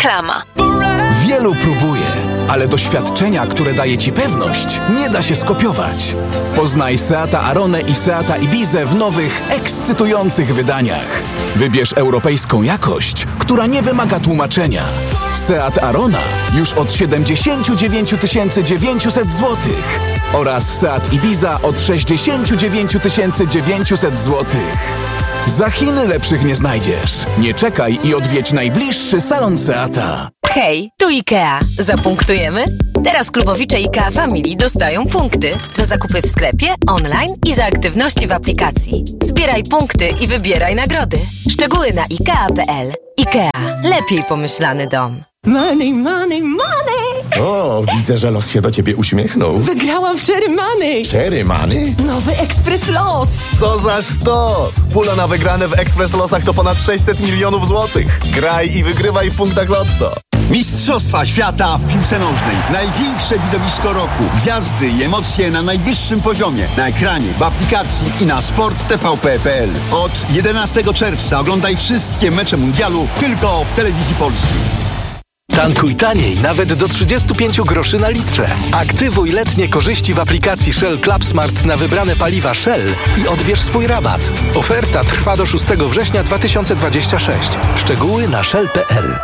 Reklama. Wielu próbuje, ale doświadczenia, które daje Ci pewność, nie da się skopiować. Poznaj Seata Aronę i Seata Ibizę w nowych, ekscytujących wydaniach. Wybierz europejską jakość, która nie wymaga tłumaczenia. Seat Arona już od 79 900 zł oraz Seat Ibiza od 69 900 zł. Za Chiny lepszych nie znajdziesz. Nie czekaj i odwiedź najbliższy salon Seata. Hej, tu IKEA. Zapunktujemy? Teraz klubowicze IKEA Family dostają punkty za zakupy w sklepie, online i za aktywności w aplikacji. Zbieraj punkty i wybieraj nagrody. Szczegóły na IKEA.pl. IKEA. Lepiej pomyślany dom. Money, money, money! O, widzę, że los się do ciebie uśmiechnął. Wygrałam w Cherry Money! Cherry Money? Nowy Ekspres Los! Co za sztos! Pula na wygrane w Ekspres Losach to ponad 600 milionów złotych. Graj i wygrywaj w punktach Lotto. Mistrzostwa świata w piłce nożnej. Największe widowisko roku. Gwiazdy i emocje na najwyższym poziomie. Na ekranie, w aplikacji i na sporttvp.pl. Od 11 czerwca oglądaj wszystkie mecze mundialu tylko w telewizji polskiej. Tankuj taniej, nawet do 35 groszy na litrze. Aktywuj letnie korzyści w aplikacji Shell Club Smart na wybrane paliwa Shell i odbierz swój rabat. Oferta trwa do 6 września 2026. Szczegóły na shell.pl.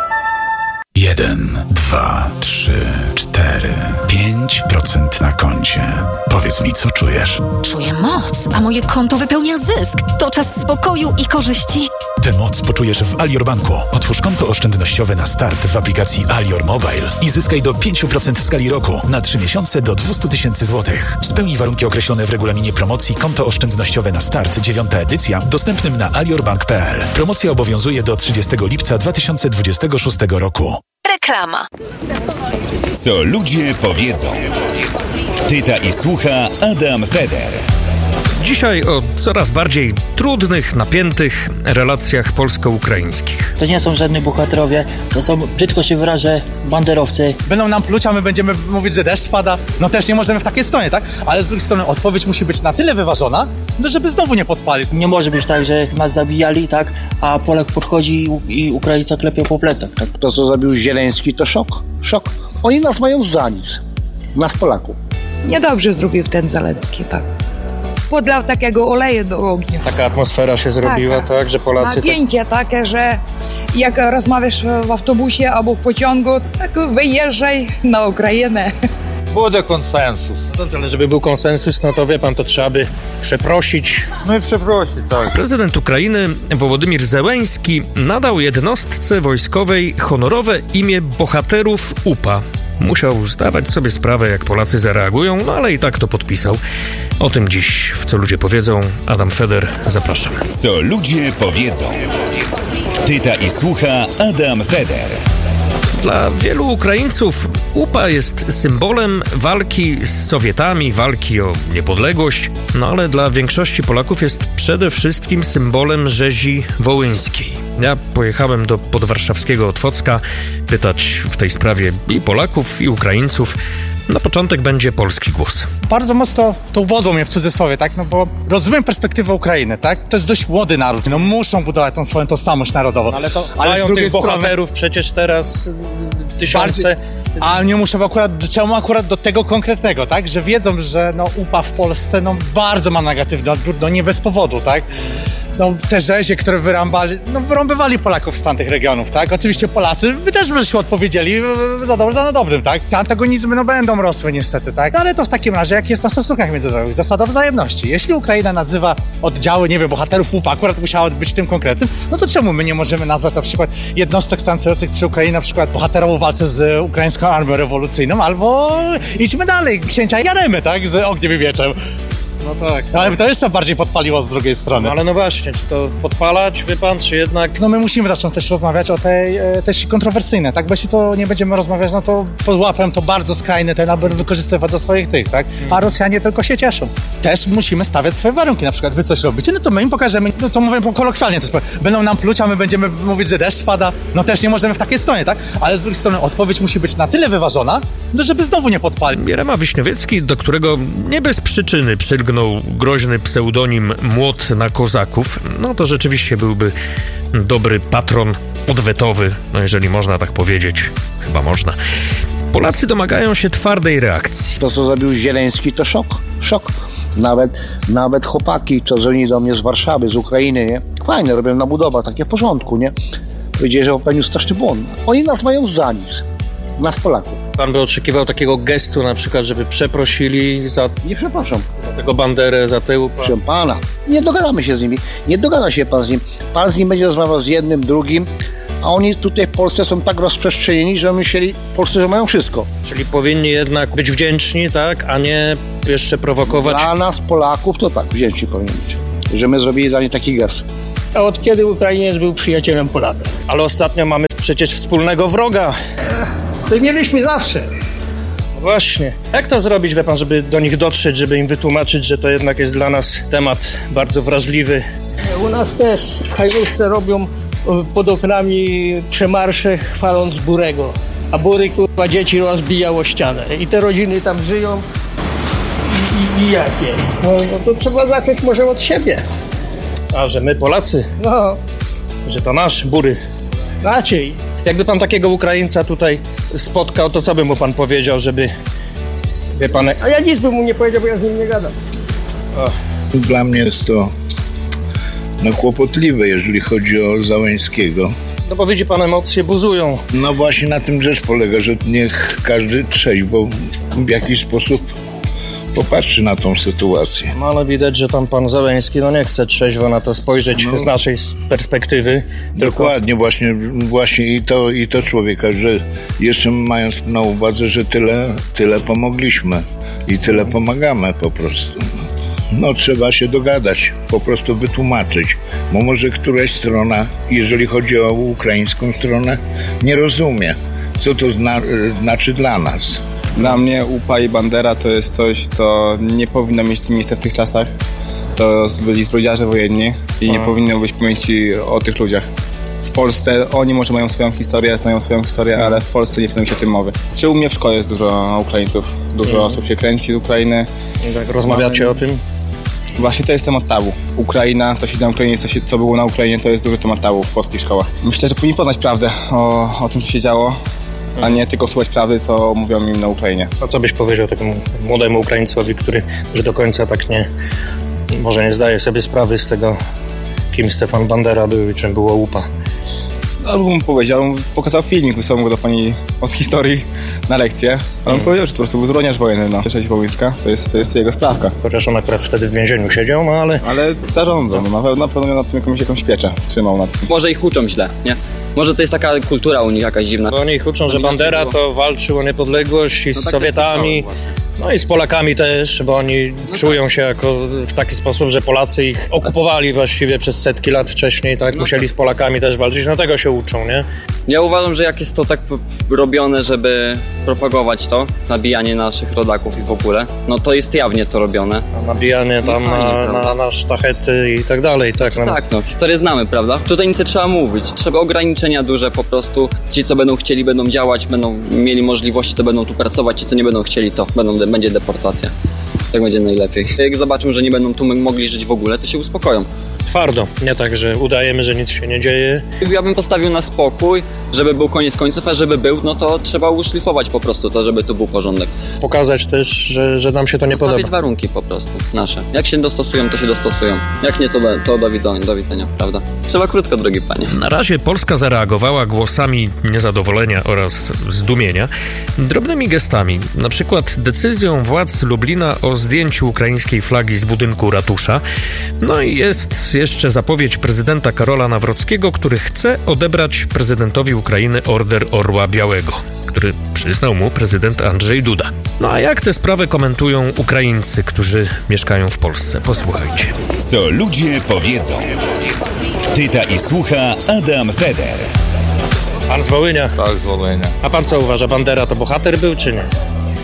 1, 2, 3, 4, 5% na koncie. Powiedz mi, co czujesz? Czuję moc, a moje konto wypełnia zysk. To czas spokoju i korzyści. Tę moc poczujesz w Alior Banku. Otwórz konto oszczędnościowe na start w aplikacji Alior Mobile i zyskaj do 5% w skali roku na 3 miesiące do 200 000 złotych. Spełnij warunki określone w regulaminie promocji Konto oszczędnościowe na start 9. edycja, dostępnym na aliorbank.pl. Promocja obowiązuje do 30 lipca 2026 roku. Reklama. Co ludzie powiedzą. Pyta i słucha Adam Feder. Dzisiaj o coraz bardziej trudnych, napiętych relacjach polsko-ukraińskich. To nie są żadni bohaterowie, to są, brzydko się wyrażę, banderowcy. Będą nam pluć, a my będziemy mówić, że deszcz pada. No też nie możemy w takiej stronie, tak? Ale z drugiej strony odpowiedź musi być na tyle wyważona, no żeby znowu nie podpalić. Nie może być tak, że nas zabijali, tak? A Polak podchodzi i Ukraińca klepie po plecach. Tak? To, co zrobił Zieleński, to szok. Szok. Oni nas mają za nic. Nas Polaków. Niedobrze zrobił ten Zelenski, tak. Podlał takiego oleju do ognia. Taka atmosfera się zrobiła, tak, że Polacy... Napięcie takie, że jak rozmawiasz w autobusie albo w pociągu, tak wyjeżdżaj na Ukrainę. Będzie konsensus. Dobrze, ale żeby był konsensus, no to wie pan, to trzeba by przeprosić. No i przeprosić, tak. Prezydent Ukrainy Wołodymyr Zełenski nadał jednostce wojskowej honorowe imię bohaterów UPA. Musiał zdawać sobie sprawę, jak Polacy zareagują, no ale i tak to podpisał. O tym dziś w Co ludzie powiedzą. Adam Feder, zapraszam. Co ludzie powiedzą. Pyta i słucha Adam Feder. Dla wielu Ukraińców UPA jest symbolem walki z Sowietami, walki o niepodległość, no ale dla większości Polaków jest przede wszystkim symbolem rzezi wołyńskiej. Ja pojechałem do podwarszawskiego Otwocka pytać w tej sprawie i Polaków, i Ukraińców. Na początek będzie polski głos. Bardzo mocno to ubodą mnie w cudzysłowie, tak? No bo rozumiem perspektywę Ukrainy, tak? To jest dość młody naród. No muszą budować tą swoją tożsamość narodową. Ale mają tych bohaterów przecież teraz tysiące. A nie muszą czemu akurat do tego konkretnego, tak? Że wiedzą, że no UPA w Polsce bardzo ma negatywny odbiór, no nie bez powodu, tak? No te rzezie, które wyrąbywali Polaków z tamtych regionów, tak? Oczywiście Polacy by też by się odpowiedzieli za dobrym, tak? Te antagonizmy będą rosły niestety, tak? No, ale to w takim razie, jak jest na stosunkach międzynarodowych, zasada wzajemności. Jeśli Ukraina nazywa oddziały, nie wiem, bohaterów UPA, akurat musiała być tym konkretnym, no to czemu my nie możemy nazwać na przykład jednostek stancjonujących przy Ukrainie, na przykład bohaterową walce z ukraińską armią rewolucyjną, albo idźmy dalej, księcia Jaremy, tak? Z ogniem i mieczem. No tak. Ale by to jeszcze bardziej podpaliło z drugiej strony. No ale no właśnie, czy to podpalać, wie pan, czy jednak... No my musimy zacząć też rozmawiać o tej też kontrowersyjne, tak? Bo jeśli to nie będziemy rozmawiać, no to pod łapem to bardzo skrajny ten, aby wykorzystywać do swoich tak? A Rosjanie tylko się cieszą. Też musimy stawiać swoje warunki, na przykład wy coś robicie, no to my im pokażemy, no to mówię kolokwialnie, to będą nam pluć, a my będziemy mówić, że deszcz pada, no też nie możemy w takiej stronie, tak? Ale z drugiej strony odpowiedź musi być na tyle wyważona, no żeby znowu nie podpalić. Jerema Wiśniowiecki, do którego nie bez przyczyny przylgnął groźny pseudonim Młot na Kozaków, no to rzeczywiście byłby dobry patron odwetowy, no jeżeli można tak powiedzieć, chyba można. Polacy domagają się twardej reakcji. To, co zrobił Zieleński, to szok. Nawet chłopaki, co dzwonili do mnie z Warszawy, z Ukrainy, nie? Fajne, robią na budowach, takie w porządku, nie? Powiedzieli, że popełnił straszny błąd. Oni nas mają za nic. Nas Polaków. Pan by oczekiwał takiego gestu na przykład, żeby przeprosili za... Nie przepraszam. Za tego Banderę, za tył. Proszę pana, nie dogadamy się z nimi. Nie dogada się pan z nim. Pan z nim będzie rozmawiał z jednym, drugim, a oni tutaj w Polsce są tak rozprzestrzenieni, że myśleli w Polsce, że mają wszystko. Czyli powinni jednak być wdzięczni, tak? A nie jeszcze prowokować? Dla nas, Polaków, to tak, wdzięczni powinni być. Że my zrobili dla nich taki gest. A od kiedy Ukrainiec był przyjacielem Polaka? Ale ostatnio mamy przecież wspólnego wroga. To mieliśmy zawsze. No właśnie. Jak to zrobić, wie pan, żeby do nich dotrzeć, żeby im wytłumaczyć, że to jednak jest dla nas temat bardzo wrażliwy? U nas też w Hajnówce robią pod oknami przemarsze chwaląc Burego. A Bury, kurwa, dzieci rozbijało ścianę. I te rodziny tam żyją. I jak jest? No to trzeba zacząć może od siebie. A, że my Polacy? No. Że to nasz Bury. Raczej. Jakby pan takiego Ukraińca tutaj spotkał, to co by mu pan powiedział, żeby... Wie pan... A ja nic bym mu nie powiedział, bo ja z nim nie gadam. Dla mnie jest to kłopotliwe, jeżeli chodzi o Załęskiego. No bo widzi pan, emocje buzują. No właśnie na tym rzecz polega, że niech każdy trzeźwo w jakiś sposób popatrzy na tą sytuację. No ale widać, że tam pan Załęski nie chce trzeźwo na to spojrzeć z naszej perspektywy. Dokładnie, właśnie i to człowieka, że jeszcze mając na uwadze, że tyle pomogliśmy i tyle pomagamy po prostu. No trzeba się dogadać, po prostu wytłumaczyć, bo może któraś strona, jeżeli chodzi o ukraińską stronę, nie rozumie, co to znaczy dla nas. Dla mnie UPA i Bandera to jest coś, co nie powinno mieć miejsca w tych czasach. To byli zbrodniarze wojenni i nie powinno być pamięci o tych ludziach. W Polsce oni może mają swoją historię, znają swoją historię, ale w Polsce nie powinno się o tym mowy. Czy u mnie w szkole jest dużo Ukraińców, dużo osób się kręci z Ukrainy. Tak, rozmawiacie o tym? Właśnie to jest temat tabu. Ukraina, to się na Ukrainie, co było na Ukrainie, to jest duży temat tabu w polskich szkołach. Myślę, że powinni poznać prawdę o tym, co się działo, a nie tylko słuchać prawdy, co mówią im na Ukrainie. A co byś powiedział takiemu młodemu Ukraińcowi, który już do końca tak może nie zdaje sobie sprawy z tego, kim Stefan Bandera był i czym było UPA? Albo mu powiedział, on pokazał filmik, wysłał go do pani od historii na lekcję, ale on powiedział, że to po prostu był zbrodniarz wojenny, no. Rzecz Wołyńska, to jest jego sprawka. Chociaż on akurat wtedy w więzieniu siedział, no ale... Ale zarządzał, na pewno nad tym jakąś pieczę trzymał nad tym. Może ich uczą źle, nie? Może to jest taka kultura u nich jakaś dziwna. No oni ich uczą, że Bandera to walczył o niepodległość i z Sowietami, no i z Polakami też, bo oni czują się jako w taki sposób, że Polacy ich okupowali właściwie przez setki lat wcześniej, tak? Musieli z Polakami też walczyć, no tego się uczą, nie? Ja uważam, że jak jest to tak robione, żeby propagować to, nabijanie naszych rodaków i w ogóle, no to jest jawnie to robione. Nabijanie tam na sztachety i tak dalej, tak? Tak, no, historię znamy, prawda? Tutaj nic nie trzeba mówić, trzeba ograniczenia duże po prostu. Ci, co będą chcieli, będą działać, będą mieli możliwości, to będą tu pracować, ci, co nie będą chcieli, to będzie deportacja. Tak będzie najlepiej. Jak zobaczą, że nie będą tu mogli żyć w ogóle, to się uspokoją. Twardo, nie tak, że udajemy, że nic się nie dzieje. Ja bym postawił na spokój, żeby był koniec końców, a żeby był, no to trzeba uszlifować po prostu to, żeby tu był porządek. Pokazać też, że nam się to nie podoba. Postawić warunki po prostu, nasze. Jak się dostosują, to się dostosują. Jak nie, to do widzenia, prawda? Trzeba krótko, drogi panie. Na razie Polska zareagowała głosami niezadowolenia oraz zdumienia, drobnymi gestami, na przykład decyzją władz Lublina o zdjęciu ukraińskiej flagi z budynku ratusza. No i jest jeszcze zapowiedź prezydenta Karola Nawrockiego, który chce odebrać prezydentowi Ukrainy Order Orła Białego, który przyznał mu prezydent Andrzej Duda. No a jak tę sprawę komentują Ukraińcy, którzy mieszkają w Polsce? Posłuchajcie. Co ludzie powiedzą. Pyta i słucha Adam Feder. Pan z Wołynia? Tak, z Wołynia. A pan co uważa, Bandera to bohater był, czy nie?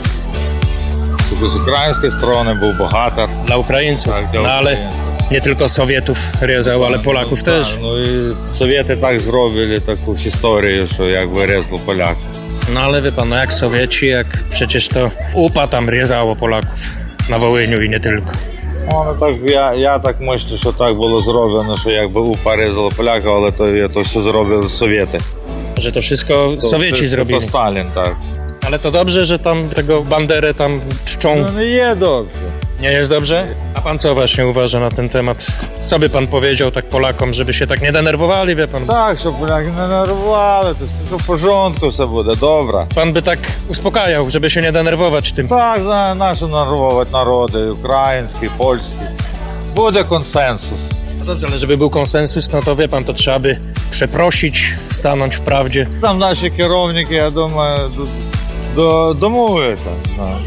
Tylko z ukraińskiej strony był bohater. Dla Ukraińców, tak, ale nie tylko Sowietów rezał, ale Polaków też. Tak, no i Sowiety tak zrobili taką historię, że jakby rezał Polaków. No ale wie pan, no jak Sowieci, jak przecież to UPA tam rezało Polaków na Wołyniu i nie tylko. No tak, ja tak myślę, że tak było zrobione, że jakby UPA rezał Polaków, ale to все zrobiły Sowiety. Że to wszystko Sowieci zrobili. To Stalin, tak. Ale to dobrze, że tam tego Banderę tam czczą. No nie dobrze. Nie jest dobrze? A pan co właśnie uważa na ten temat? Co by pan powiedział tak Polakom, żeby się tak nie denerwowali, wie pan? Tak, żeby Polaki nie denerwowali, to wszystko w porządku все буде, dobra. Pan by tak uspokajał, żeby się nie denerwować tym. Tak, nasze denerwować narody, ukraińskie, polskie. Będzie konsensus. No dobrze, ale żeby był konsensus, no to wie pan, to trzeba by przeprosić, stanąć w prawdzie. Tam nasi kierowniki, ja думаю, домовляться.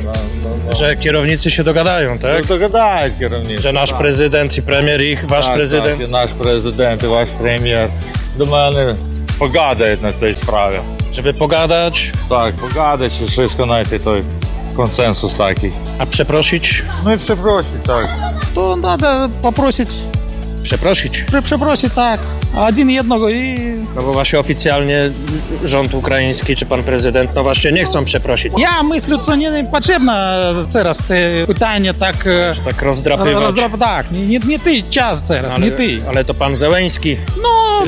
Że kierownicy się dogadają, tak? Dogadają kierownicy. Że nasz prezydent i premier, i wasz prezydent. Tak, i nasz prezydent, i wasz premier. Думаю, pogadają na tej sprawie. Żeby pogadać? Tak, pogadać i wszystko znajdzie to konsensus taki. A przeprosić? No i przeprosić, tak. To надо попросить. Przeprosić? Przeprosić, tak. Один jednego i... No bo właśnie oficjalnie rząd ukraiński czy pan prezydent, no właśnie nie chcą przeprosić. Ja myślę, co nie potrzebne teraz te pytania tak... Czy tak rozdrapywać? Tak, nie ty czas teraz, nie ty. Ale to pan Zełenski No,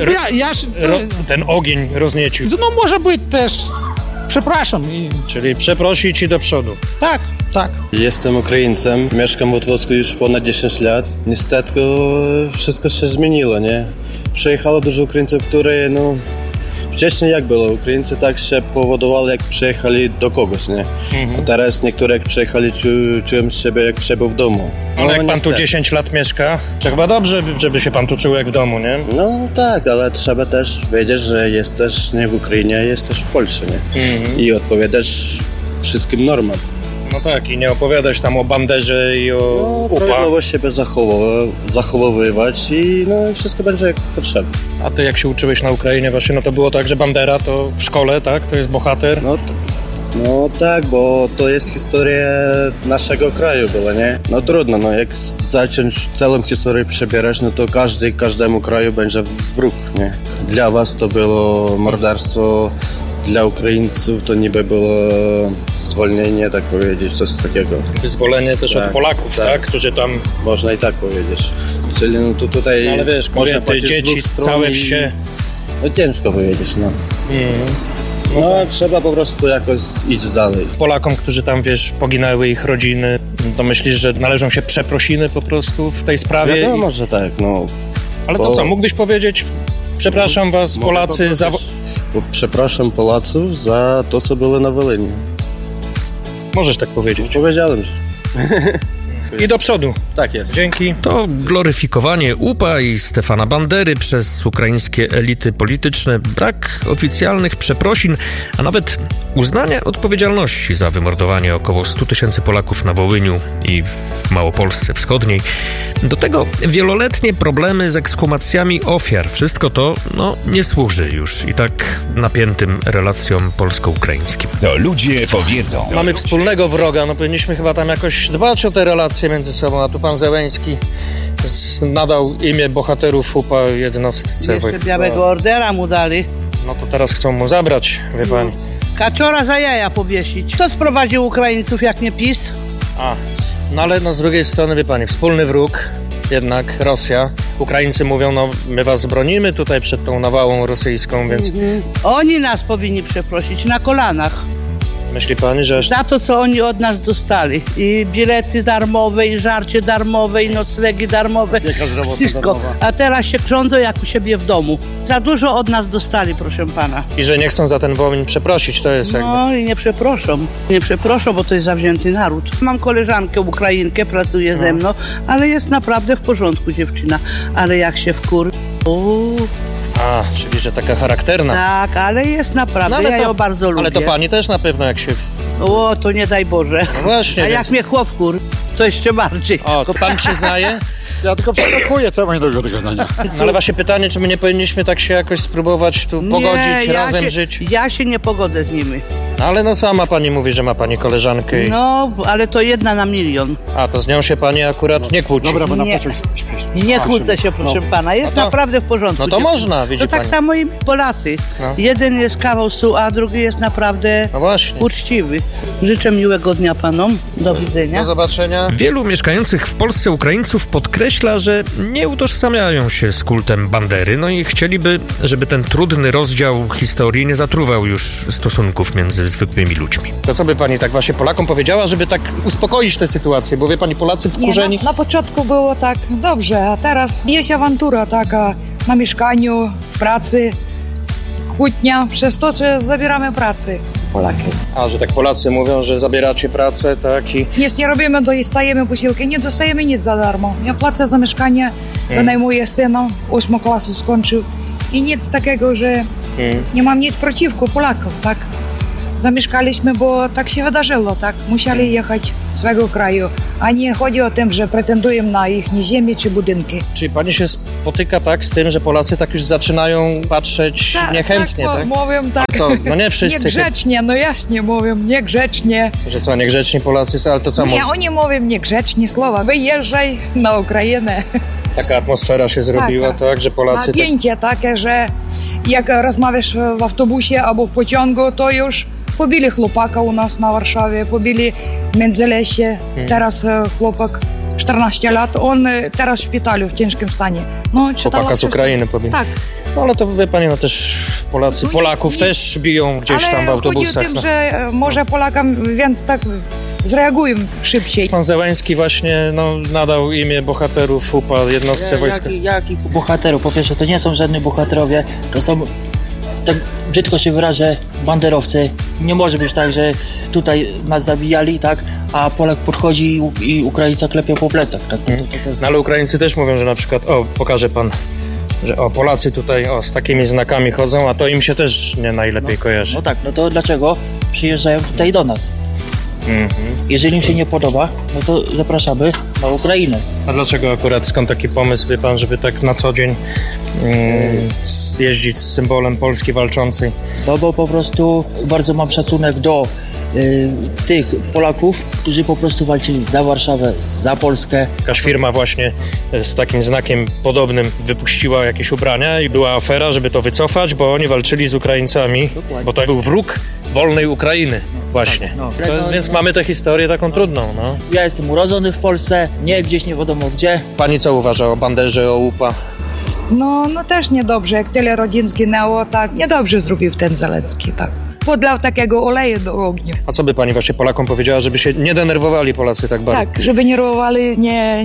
ten ogień rozniecił. No może być też... Przepraszam. Czyli przeprosić i do przodu. Tak, tak. Jestem Ukraińcem, mieszkam w Otwocku już ponad 10 lat. Niestety wszystko się zmieniło, nie? Przyjechało dużo Ukraińców, które, no... Wcześniej jak było? Ukraińcy tak się powodowali, jak przyjechali do kogoś, nie? A teraz niektórzy jak przyjechali, czują siebie jak w siebie w domu. No, jak pan tu 10 lat mieszka, to chyba dobrze, żeby się pan tu czuł jak w domu, nie? No tak, ale trzeba też wiedzieć, że jesteś nie w Ukrainie, jesteś w Polsce, nie? I odpowiadać wszystkim normom. No tak, i nie opowiadać tam o Banderze i o UPA. Prawidłowo siebie zachowywać i no wszystko będzie jak potrzeba. A ty jak się uczyłeś na Ukrainie właśnie, no to było tak, że Bandera to w szkole, tak? To jest bohater? No tak, bo to jest historia naszego kraju była, nie? No trudno, no jak zacząć całą historię przebierać, no to każdemu kraju będzie wróg, nie? Dla was to było morderstwo, dla Ukraińców to niby było zwolnienie, tak powiedzieć, coś takiego. Wyzwolenie też tak, od Polaków, tak? Którzy tam... Można i tak powiedzieć. Czyli no to tutaj... No, ale wiesz, kobiety, dzieci, całe wsie... No ciężko powiedzieć, no. No tak. Trzeba po prostu jakoś iść dalej. Polakom, którzy tam, wiesz, poginęły ich rodziny, to myślisz, że należą się przeprosiny po prostu w tej sprawie? Wiadomo, że tak, no. Ale to co, mógłbyś powiedzieć, przepraszam was, Polacy, za... Przepraszam Polaków za to, co było na Wolyniu. Możesz tak powiedzieć. Powiedziałem, że... I do przodu. Tak jest. Dzięki. To gloryfikowanie UPA i Stefana Bandery przez ukraińskie elity polityczne, brak oficjalnych przeprosin, a nawet uznania odpowiedzialności za wymordowanie około 100 000 Polaków na Wołyniu i w Małopolsce Wschodniej. Do tego wieloletnie problemy z ekshumacjami ofiar. Wszystko to, no, nie służy już i tak napiętym relacjom polsko-ukraińskim. Co ludzie powiedzą. Mamy wspólnego wroga, no powinniśmy chyba tam jakoś dbać o te relacje między sobą, a tu pan Zełenski nadał imię bohaterów UPA jednostce. Jeszcze białego ordera mu dali. No to teraz chcą mu zabrać, wie pani. Kaczora za jaja powiesić. Kto sprowadził Ukraińców jak nie PiS? No ale no z drugiej strony, wie pani, wspólny wróg, jednak Rosja. Ukraińcy mówią, no my was bronimy tutaj przed tą nawałą rosyjską, więc... Oni nas powinni przeprosić na kolanach. Myśli pani, że... Za to, co oni od nas dostali. I bilety darmowe, i żarcie darmowe, i noclegi darmowe. Wszystko. A teraz się rządzą jak u siebie w domu. Za dużo od nas dostali, proszę pana. I że nie chcą za ten Wołyń przeprosić, to jest jakby... No i nie przeproszą. Nie przeproszą, bo to jest zawzięty naród. Mam koleżankę Ukrainkę, pracuje ze mną, ale jest naprawdę w porządku dziewczyna. Ale jak się czyli że taka charakterna. Tak, ale jest naprawdę, no, ale ja ją bardzo lubię. Ale to pani też na pewno jak się... O, to nie daj Boże. No właśnie. A jak mnie chłop to jeszcze bardziej. O, to pan przyznaje? Ja tylko przeskakuję, co mam do gadania. No ale właśnie pytanie, czy my nie powinniśmy tak się jakoś spróbować tu pogodzić, razem żyć? Ja się nie pogodzę z nimi. Ale no sama pani mówi, że ma pani koleżankę i... No, ale to 1 na 1 000 000. A, to z nią się pani akurat nie kłóci. Dobra, bo na Nie. pociąg Nie kłócę się, proszę pana. Jest No to- naprawdę w porządku. no to można, widzi To tak pani. samo i Polacy. No. Jeden jest kawał su, a drugi jest naprawdę uczciwy. Życzę miłego dnia panom. Do widzenia. Do zobaczenia. Wielu mieszkających w Polsce Ukraińców podkreśla, że nie utożsamiają się z kultem Bandery, no i chcieliby, żeby ten trudny rozdział historii nie zatruwał już stosunków między zwykłymi ludźmi. To co by pani tak właśnie Polakom powiedziała, żeby tak uspokoić tę sytuację, bo wie pani, Polacy wkurzeni... Na początku było tak dobrze, a teraz jest awantura taka na mieszkaniu, w pracy, kłótnia przez to, że zabieramy pracy Polaki. A, że tak Polacy mówią, że zabieracie pracę, tak i... Nic nie robimy, dostajemy posiłki, nie dostajemy nic za darmo. Ja płacę za mieszkanie, wynajmuję syna, 8 klasy skończył i nic takiego, że nie mam nic przeciwko Polaków, tak? Zamieszkaliśmy, bo tak się wydarzyło, tak? Musieli jechać z swego kraju, a nie chodzi o tym, że pretendują na ich ziemię czy budynki. Czyli pani się spotyka tak z tym, że Polacy tak już zaczynają patrzeć niechętnie, tak? Mówią tak. A co? No nie wszyscy. Niegrzecznie, no jaśnie mówią, niegrzecznie. Że co, niegrzeczni Polacy są, ale to co? Nie, oni mówią niegrzecznie słowa. Wyjeżdżaj na Ukrainę. Taka atmosfera się zrobiła, tak, że Polacy... Napięcie takie, że jak rozmawiasz w autobusie albo w pociągu, to już pobili chłopaka u nas na Warszawie, pobili w Międzylesie. Teraz chłopak 14 lat, on teraz w szpitalu w ciężkim stanie. No, Chłopaka z Ukrainy pobili. Tak. No ale to wie pani, no też Polacy, Polaków też biją gdzieś tam w autobusach. Chodzi o tym, że może Polakom więc tak zreagują szybciej. Pan Zełański właśnie nadał imię bohaterów UPA jednostce wojska. Jakich bohaterów? Po pierwsze, to nie są żadni bohaterowie, to są, tak brzydko się wyrażę, banderowcy. Nie może być tak, że tutaj nas zabijali, tak, a Polak podchodzi i Ukraińca klepie po plecach. Tak? No ale Ukraińcy też mówią, że na przykład, pokaże pan, że Polacy tutaj z takimi znakami chodzą, a to im się też nie najlepiej kojarzy. No tak, no to dlaczego przyjeżdżają tutaj do nas? Jeżeli im się nie podoba, no to zapraszamy na Ukrainę. A dlaczego akurat, skąd taki pomysł, wie pan, żeby tak na co dzień jeździć z symbolem Polski walczącej? No bo po prostu bardzo mam szacunek do tych Polaków, którzy po prostu walczyli za Warszawę, za Polskę. Jakaś firma właśnie z takim znakiem podobnym wypuściła jakieś ubrania i była afera, żeby to wycofać, bo oni walczyli z Ukraińcami, bo to był wróg wolnej Ukrainy właśnie. Więc mamy tę historię taką trudną. No. Ja jestem urodzony w Polsce, nie gdzieś nie wiadomo gdzie. Pani co uważa o Banderze, o UPA? No też niedobrze, jak tyle rodzin zginęło, tak, niedobrze zrobił ten Zełenski, tak. Podlał takiego oleju do ognia. A co by pani właśnie Polakom powiedziała, żeby się nie denerwowali Polacy tak bardzo? Tak, żeby nie reagowali,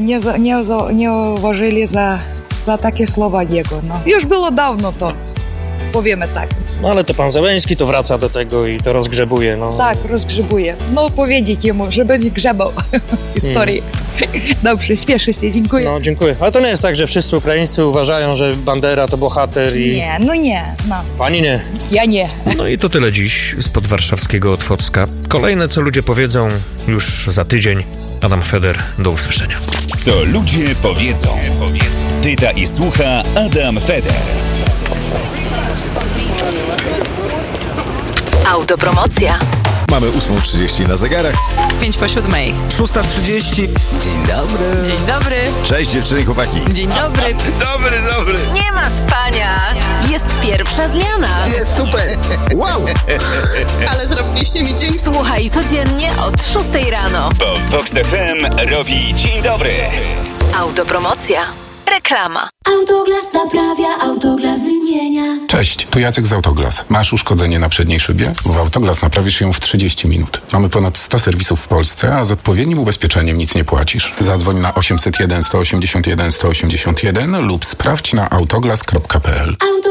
nie uważali za takie słowa jego. No. Już było dawno to, powiemy tak. No ale to pan Zełenski to wraca do tego i to rozgrzebuje. No. Tak, rozgrzebuje. No powiedzieć jemu, żeby nie grzebał historii. Dobrze, śpieszę się, dziękuję. No dziękuję. Ale to nie jest tak, że wszyscy Ukraińcy uważają, że Bandera to bohater i... Nie, no. Pani nie? Ja nie. No i to tyle dziś spod warszawskiego Otwocka. Kolejne, co ludzie powiedzą, już za tydzień. Adam Feder, do usłyszenia. Co ludzie powiedzą. Pyta i słucha Adam Feder. Autopromocja. Mamy 8:30 na zegarach. 5:07. 6:30. Dzień dobry. Dzień dobry. Cześć dziewczyny i chłopaki. Dzień dobry. Dobry. Nie ma spania. Jest pierwsza zmiana. Jest super. Wow. Ale zrobiliście mi dzień. Słuchaj codziennie od 6 rano. Bo Vox FM robi dzień dobry. Autopromocja. Reklama. Autoglas naprawia, Autoglas wymienia. Cześć, tu Jacek z Autoglas. Masz uszkodzenie na przedniej szybie? W Autoglas naprawisz ją w 30 minut. Mamy ponad 100 serwisów w Polsce, a z odpowiednim ubezpieczeniem nic nie płacisz. Zadzwoń na 801 181 181 lub sprawdź na autoglas.pl.